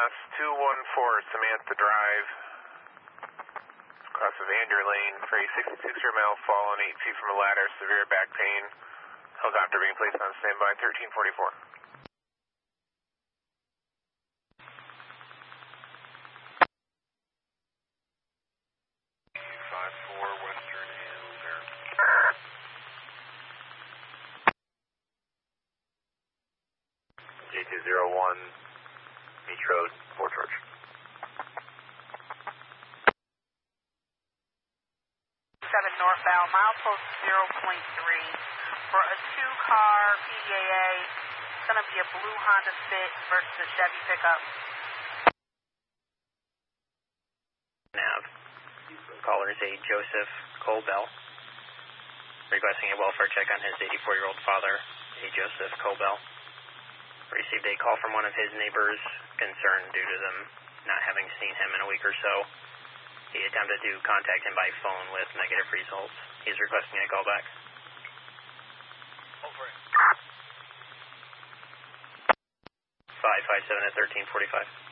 LS 214 Samantha Drive. Cross of Andrew Lane for a 66-year male fallen 8 feet from a ladder, severe back pain. Helicopter being placed on standby, 1344. J201, Beach Road, Fort George. 7 northbound, milepost 0.3 for a 2-car PDAA. It's going to be a blue Honda Fit versus a Chevy pickup. Nav. Caller is a Joseph Colbell, requesting a welfare check on his 84-year-old father, a Joseph Colbell. Received a call from one of his neighbors, concerned due to them not having seen him in a week or so. He attempted to contact him by phone with negative results. He's requesting a call back. Over it. 557 at 1345.